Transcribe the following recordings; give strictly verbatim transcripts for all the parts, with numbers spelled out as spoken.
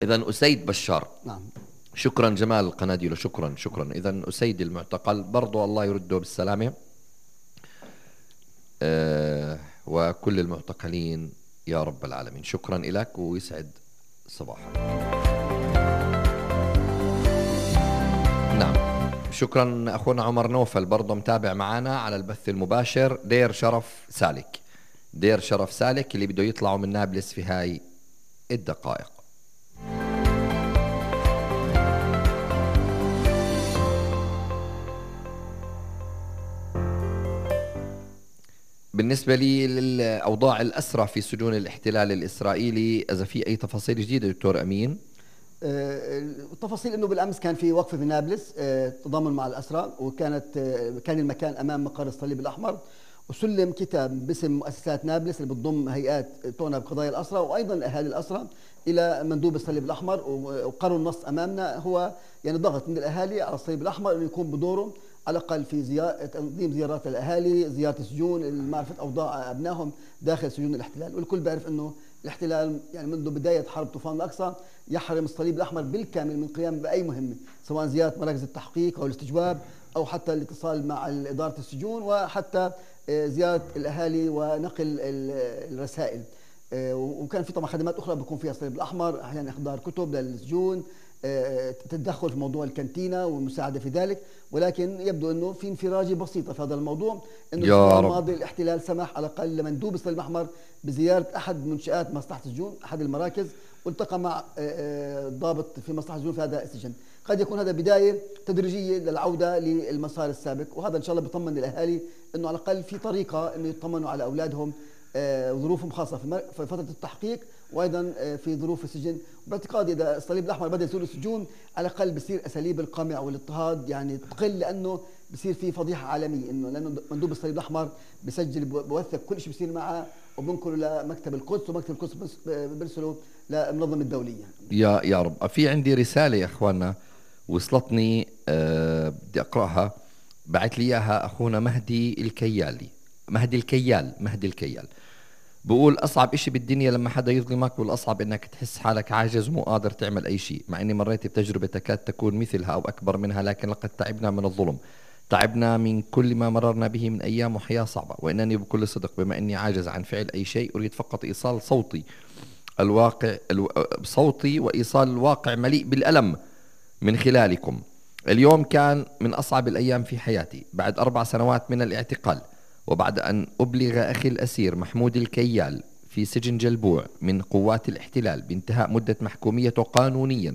إذن أسيد بشار. نعم. شكرا جمال القناديل، شكرا شكرا. إذن أسيد المعتقل برضو الله يرده بالسلامة، أه وكل المعتقلين يا رب العالمين. شكرا لك ويسعد صباحك. نعم شكرا أخونا عمر نوفل برضو متابع معنا على البث المباشر. دير شرف سالك، دير شرف سالك اللي بده يطلعوا من نابلس في هاي الدقائق. بالنسبة لي للأوضاع الأسرى في سجون الاحتلال الإسرائيلي، إذا في أي تفاصيل جديدة دكتور أمين؟ التفاصيل انه بالامس كان في وقفه في نابلس تضامن مع الاسرى، وكانت كان المكان امام مقر الصليب الاحمر، وسلم كتاب باسم مؤسسات نابلس اللي بتضم هيئات تعنى بقضايا الاسرى وايضا اهالي الاسرى الى مندوب الصليب الاحمر. وقرر النص امامنا هو يعني ضغط من الاهالي على الصليب الاحمر انه يكون بدوره على الاقل في زيارة تنظيم زيارات الاهالي، زياره السجون، معرفه اوضاع ابنائهم داخل سجون الاحتلال. والكل بيعرف انه الاحتلال يعني منذ بدايه حرب طوفان الاقصى يحرم الصليب الاحمر بالكامل من القيام باي مهمه، سواء زياره مراكز التحقيق او الاستجواب او حتى الاتصال مع اداره السجون، وحتى زياره الاهالي ونقل الرسائل. وكان في طبعا خدمات اخرى بيكون فيها الصليب الاحمر، احيانا احضار كتب للسجون، تدخل في موضوع الكانتينا والمساعده في ذلك. ولكن يبدو انه في انفراجه بسيطه في هذا الموضوع، انه الاسبوع الماضي الاحتلال سمح على الاقل لمندوب الصليب الاحمر بزياره احد منشات مصلحه السجون، احد المراكز، والتقى مع ضابط في مصلحه السجون في هذا السجن. قد يكون هذا بدايه تدريجيه للعوده للمسار السابق، وهذا ان شاء الله بيطمن الاهالي انه على الاقل في طريقه انه يطمنوا على اولادهم وظروفهم خاصه في فتره التحقيق وايضا في ظروف السجن. باعتقادي اذا الصليب الاحمر بدا يزور السجون على الاقل بصير اساليب القمع والاضطهاد يعني تقل، لانه بصير في فضيحه عالميه، انه لانه مندوب الصليب الاحمر بسجل بوثق كل شيء بصير معه وبنقله لمكتب القدس، ومكتب القدس بيرسله للمنظمه الدوليه. يا يا رب. في عندي رساله يا اخواننا وصلتني، أه بدي اقراها، بعت لي اياها اخونا مهدي الكيالي، مهدي الكيال مهدي الكيال بقول: أصعب إشي بالدنيا لما حدا يظلمك، والأصعب إنك تحس حالك عاجز ومو قادر تعمل أي شيء، مع إني مريت بتجربة تكاد تكون مثلها أو أكبر منها، لكن لقد تعبنا من الظلم، تعبنا من كل ما مررنا به من أيام وحياة صعبة. وإنني بكل صدق بما إني عاجز عن فعل أي شيء أريد فقط إيصال صوتي الواقع الو... صوتي وإيصال الواقع مليء بالألم من خلالكم. اليوم كان من أصعب الأيام في حياتي بعد أربع سنوات من الاعتقال، وبعد أن أبلغ أخي الأسير محمود الكيال في سجن جلبوع من قوات الاحتلال بانتهاء مدة محكوميته قانونيا،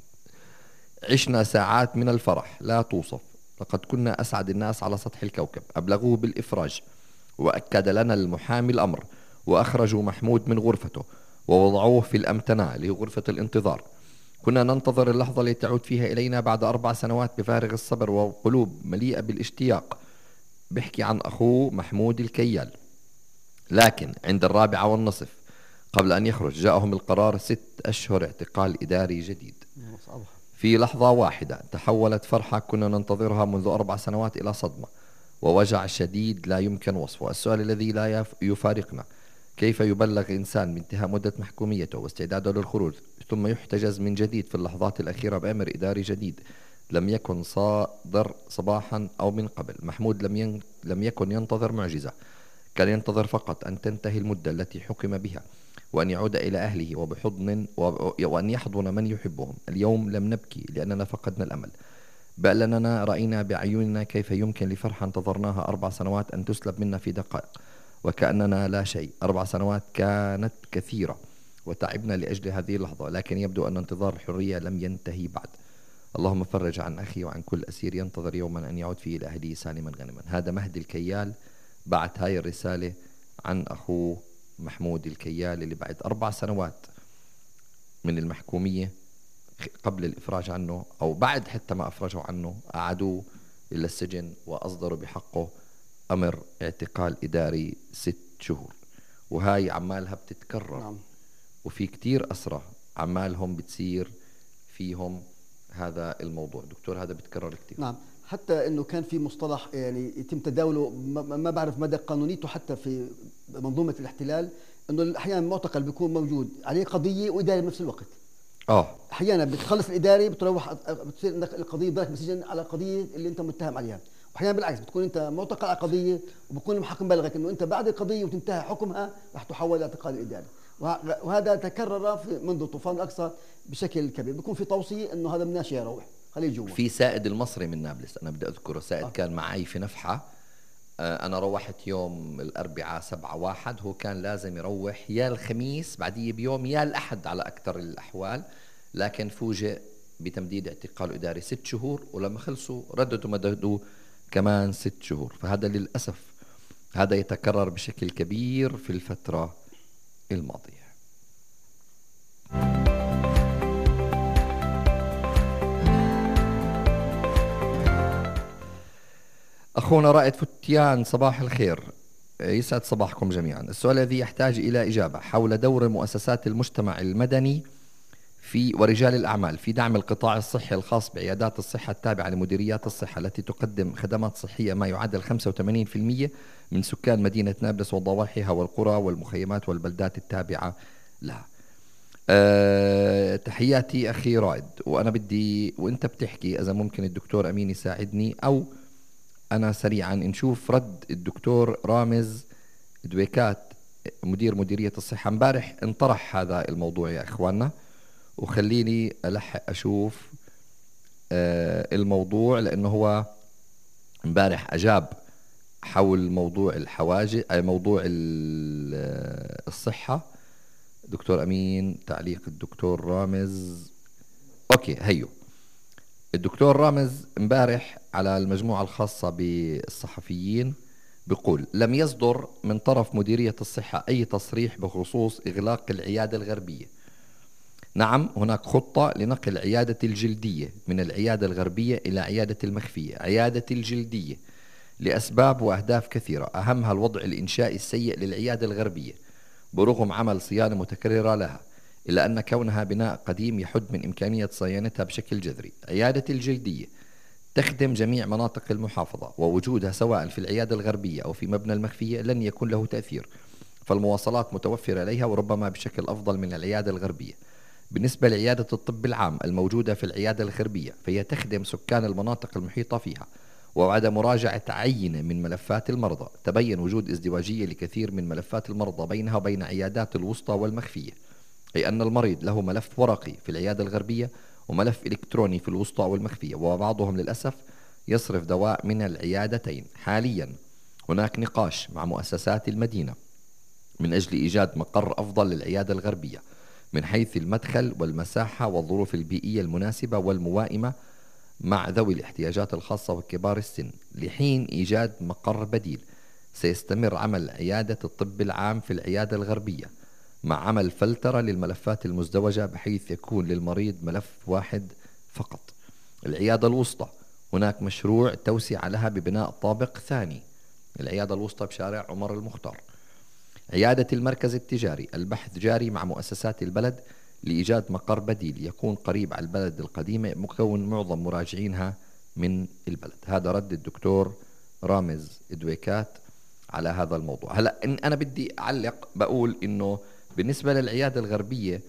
عشنا ساعات من الفرح لا توصف. لقد كنا أسعد الناس على سطح الكوكب. أبلغوه بالإفراج وأكد لنا المحامي الأمر، وأخرجوا محمود من غرفته ووضعوه في الأمتنة اللي هي غرفة الانتظار. كنا ننتظر اللحظة التي تعود فيها إلينا بعد أربع سنوات بفارغ الصبر وقلوب مليئة بالاشتياق. بحكي عن أخوه محمود الكيال. لكن عند الرابعة والنصف قبل أن يخرج جاءهم القرار ست أشهر اعتقال إداري جديد. في لحظة واحدة تحولت فرحة كنا ننتظرها منذ أربع سنوات إلى صدمة ووجع شديد لا يمكن وصفه. السؤال الذي لا يفارقنا: كيف يبلغ إنسان بانتهاء مدة محكوميته واستعداده للخروج ثم يحتجز من جديد في اللحظات الأخيرة بأمر إداري جديد لم يكن صادر صباحا أو من قبل؟ محمود لم ين... لم يكن ينتظر معجزة، كان ينتظر فقط أن تنتهي المدة التي حكم بها وأن يعود إلى أهله وبحضن و... وأن يحضن من يحبهم. اليوم لم نبكي لأننا فقدنا الأمل، بل أننا رأينا بعيوننا كيف يمكن لفرحة انتظرناها أربع سنوات أن تسلب منا في دقائق وكأننا لا شيء. أربع سنوات كانت كثيرة وتعبنا لأجل هذه اللحظة، لكن يبدو أن انتظار الحرية لم ينتهي بعد. اللهم فرج عن أخي وعن كل أسير ينتظر يوما أن يعود فيه إلى أهله سالما غانما. هذا مهدي الكيال بعت هاي الرسالة عن أخوه محمود الكيال اللي بعد أربع سنوات من المحكومية قبل الإفراج عنه أو بعد حتى ما أفرجوا عنه أعادوه إلى السجن وأصدروا بحقه أمر اعتقال إداري ست شهور. وهاي عمالها بتتكرر. نعم. وفي كتير أسرى عمالهم بتصير فيهم هذا الموضوع. دكتور هذا بتكرر كتير. نعم، حتى انه كان في مصطلح يعني يتم تداوله ما بعرف مدى قانونيته حتى في منظومه الاحتلال، انه احيانا المعتقل بيكون موجود عليه قضيه واداري بنفس الوقت. اه احيانا بتخلص الاداري بتروح بتصير عندك القضيه بضلك بالسجن على قضيه اللي انت متهم عليها، واحيانا بالعكس بتكون انت معتقل على قضيه وبكون المحكم بلغك انه انت بعد القضيه وتنتهي حكمها رح تحول لاعتقال الاداري، وه- وهذا تكرر في منذ طوفان الاقصى بشكل كبير، بيكون في توصيه انه هذا مناش يروح خليه جوا. في سائد المصري من نابلس أنا بدي أذكره، سائد آه. كان معي في نفحة. آه، أنا روحت يوم الأربعاء سبعة واحد، هو كان لازم يروح يا الخميس بعديه بيوم يا الأحد على أكثر الأحوال، لكن فوجئ بتمديد اعتقال إداري ست شهور، ولما خلصوا رددوا مددوا كمان ست شهور. فهذا للأسف هذا يتكرر بشكل كبير في الفترة الماضية. أخونا رائد فتيان صباح الخير، يسعد صباحكم جميعا. السؤال الذي يحتاج إلى إجابة حول دور مؤسسات المجتمع المدني في ورجال الأعمال في دعم القطاع الصحي الخاص بعيادات الصحة التابعة لمديريات الصحة التي تقدم خدمات صحية ما يعادل خمسة وثمانين بالمئة من سكان مدينة نابلس وضواحيها والقرى والمخيمات والبلدات التابعة لها. أه تحياتي أخي رائد. وأنا بدي وأنت بتحكي إذا ممكن الدكتور أمين يساعدني، أو أنا سريعا نشوف رد الدكتور رامز دويكات مدير مديرية الصحة. امبارح انطرح هذا الموضوع يا إخواننا، وخليني ألحق أشوف آه الموضوع، لأنه هو امبارح أجاب حول موضوع الحواجز، أي موضوع الصحة. دكتور أمين تعليق الدكتور رامز. أوكي هيو. الدكتور رامز امبارح على المجموعة الخاصة بالصحفيين بيقول: لم يصدر من طرف مديرية الصحة أي تصريح بخصوص إغلاق العيادة الغربية. نعم هناك خطة لنقل عيادة الجلدية من العيادة الغربية إلى عيادة المخفية، عيادة الجلدية لأسباب وأهداف كثيرة، أهمها الوضع الإنشائي السيء للعيادة الغربية برغم عمل صيانة متكررة لها، إلا أن كونها بناء قديم يحد من إمكانية صيانتها بشكل جذري. عيادة الجلدية تخدم جميع مناطق المحافظة، ووجودها سواء في العيادة الغربية أو في مبنى المخفية لن يكون له تأثير، فالمواصلات متوفرة إليها وربما بشكل أفضل من العيادة الغربية. بالنسبة لعيادة الطب العام الموجودة في العيادة الغربية فهي تخدم سكان المناطق المحيطة فيها، وبعد مراجعة عينة من ملفات المرضى تبين وجود ازدواجية لكثير من ملفات المرضى بينها وبين عيادات الوسطى والمخفية، أي أن المريض له ملف ورقي في العيادة الغربية وملف إلكتروني في الوسطى والمخفية، وبعضهم للأسف يصرف دواء من العيادتين. حاليا هناك نقاش مع مؤسسات المدينة من أجل إيجاد مقر أفضل للعيادة الغربية من حيث المدخل والمساحة والظروف البيئية المناسبة والموائمة مع ذوي الاحتياجات الخاصة وكبار السن. لحين إيجاد مقر بديل سيستمر عمل عيادة الطب العام في العيادة الغربية مع عمل فلترة للملفات المزدوجة بحيث يكون للمريض ملف واحد فقط. العيادة الوسطى هناك مشروع توسعة لها ببناء طابق ثاني، العيادة الوسطى بشارع عمر المختار. عيادة المركز التجاري البحث جاري مع مؤسسات البلد لإيجاد مقر بديل يكون قريب على البلد القديمة مكون معظم مراجعينها من البلد. هذا رد الدكتور رامز دويكات على هذا الموضوع. هلأ إن أنا بدي أعلق بقول إنه بالنسبة للعيادة الغربية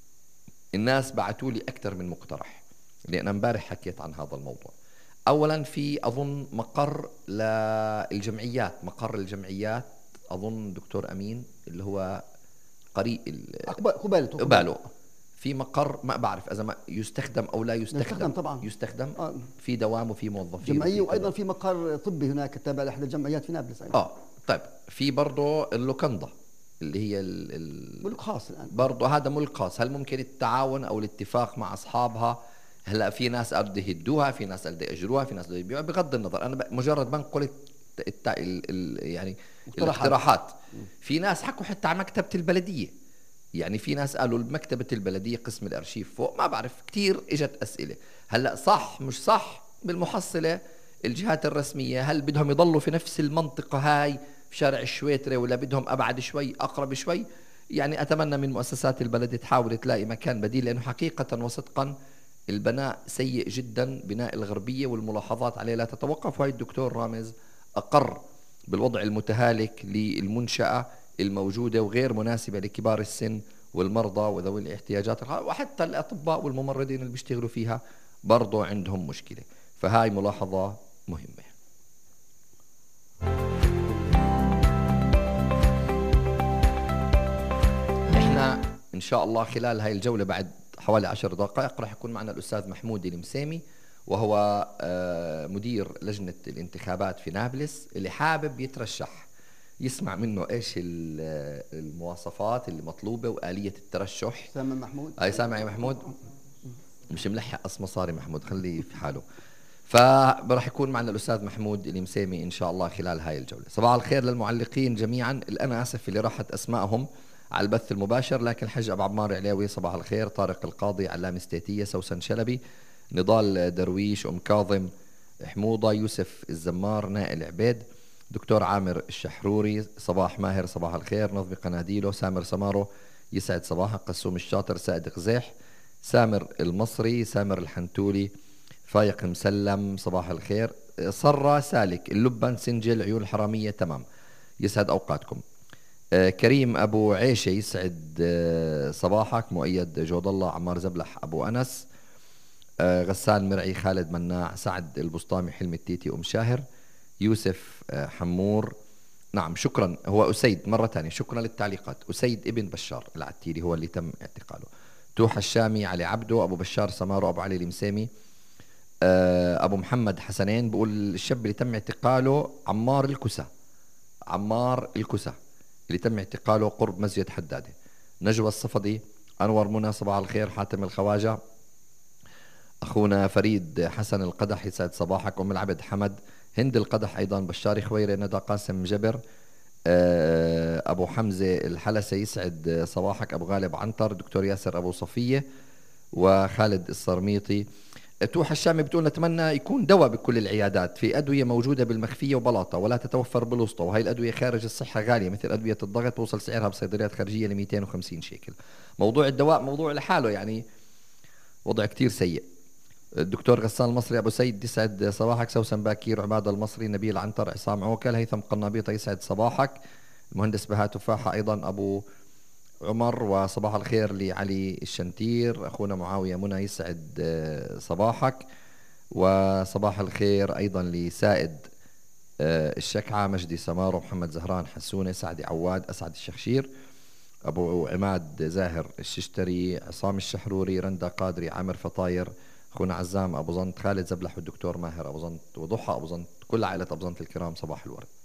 الناس بعتوا لي أكثر من مقترح، لأن امبارح حكيت عن هذا الموضوع. أولا في أظن مقر للجمعيات، مقر الجمعيات أظن دكتور أمين اللي هو قريب قبالته قباله في مقر، ما بعرف إذا ما يستخدم أو لا يستخدم. يستخدم طبعا يستخدم آه. في دوام وفي موظفين جمعية، وأيضا في مقر طبي هناك تابع لإحدى الجمعيات في نابلس أيضا. آه طيب في برضه اللوكندا اللي هي ال ال ملك خاص الآن، برضه هذا ملك خاص. هل ممكن التعاون أو الاتفاق مع أصحابها؟ هلا في ناس قالوا بده يهدوها، في ناس قالوا بده يأجروها، في ناس بده يبيعوها. بغض النظر أنا مجرد بنقل الت... الت... ال... ال... يعني الاقتراحات. في ناس حكوا حتى على مكتبة البلدية، يعني في ناس قالوا مكتبة البلدية قسم الأرشيف فوق، ما بعرف كتير إجت أسئلة. هلأ صح مش صح بالمحصلة الجهات الرسمية هل بدهم يضلوا في نفس المنطقة هاي في شارع الشويترة ولا بدهم أبعد شوي أقرب شوي؟ يعني أتمنى من مؤسسات البلد تحاول تلاقي مكان بديل، لأنه حقيقة وصدقا البناء سيء جدا، بناء الغربية والملاحظات عليه لا تتوقف. وهي الدكتور رامز أقر بالوضع المتهالك للمنشأة الموجودة وغير مناسبة لكبار السن والمرضى وذوي الاحتياجات الخاصة، وحتى الأطباء والممرضين اللي بيشتغلوا فيها برضو عندهم مشكلة. فهاي ملاحظة مهمة. احنا ان شاء الله خلال هاي الجولة بعد حوالي عشر دقائق راح يكون معنا الأستاذ محمود المسامي، وهو مدير لجنة الانتخابات في نابلس، اللي حابب يترشح يسمع منه ايش المواصفات اللي مطلوبة وآلية الترشح. سامع محمود؟ اي سامع يا محمود؟ مش ملحق قص مصاري محمود، خليه في حاله. فراح يكون معنا الأستاذ محمود المسامي إن شاء الله خلال هاي الجولة. صباح الخير للمعلقين جميعا، أنا آسف اللي راحت أسمائهم على البث المباشر، لكن الحج أبو عمار علاوي صباح الخير، طارق القاضي، علام استيتية، سوسن شلبي، نضال درويش، أم كاظم حموضة، يوسف الزمار، نائل عبيد، دكتور عامر الشحروري، صباح ماهر صباح الخير، نظمي قناديلو، سامر سمارو يسعد صباحك، قسوم الشاطر، سائد غزيح، سامر المصري، سامر الحنتولي، فايق مسلم صباح الخير، صرة سالك، اللبن سنجل، عيون الحرامية تمام، يسعد أوقاتكم. آه كريم أبو عيشة يسعد آه صباحك، مؤيد جود الله، عمار زبلح، أبو أنس، آه غسان مرعي، خالد مناع، سعد البسطامي، حلم التيتي، أم شاهر، يوسف آه حمور، نعم شكرا. هو أسيد مرة ثانية، شكرا للتعليقات. أسيد ابن بشار العتيري هو اللي تم اعتقاله. توحى الشامي، علي عبدو، أبو بشار سمارو، أبو علي المسامي، أبو محمد حسنين بقول الشاب اللي تم اعتقاله عمار الكسا، عمار الكسا اللي تم اعتقاله قرب مسجد حدادة. نجوى الصفدي، أنور منى صباح الخير، حاتم الخواجة، أخونا فريد حسن القدح يسعد صباحك، أم العبد حمد، هند القدح أيضا، بشاري خويرة، ندى قاسم جبر، أبو حمزة الحلسة يسعد صباحك، أبو غالب عنتر، دكتور ياسر أبو صفية، وخالد الصرميطي. توحى الشامي بتقول نتمنى يكون دواء بكل العيادات، في أدوية موجودة بالمخفية وبلاطة ولا تتوفر بالوسطى، وهي الأدوية خارج الصحة غالية، مثل أدوية الضغط بوصل سعرها بصيدليات خارجية ل مئتين وخمسين شيكل. موضوع الدواء موضوع لحاله، يعني وضع كتير سيء. الدكتور غسان المصري، أبو سيد يسعد صباحك، سوسن باكير، عباد المصري، نبيل عنتر، عصام عوكل، هيثم قنابيطة يسعد صباحك، المهندس بهاء تفاحة أيضا، أبو عمر، وصباح الخير لعلي الشنتير، أخونا معاوية منى يسعد صباحك، وصباح الخير أيضا لسائد الشكعة، مجدي سمار، محمد زهران حسونة، سعدي عواد، أسعد الشخشير، أبو عماد زاهر الششتري، عصام الشحروري، رندا قادري، عامر فطاير، أخونا عزام أبو زنط، خالد زبلح، والدكتور ماهر أبو زنط، وضحى أبو زنط، كل عائلة أبو زنط الكرام صباح الورد.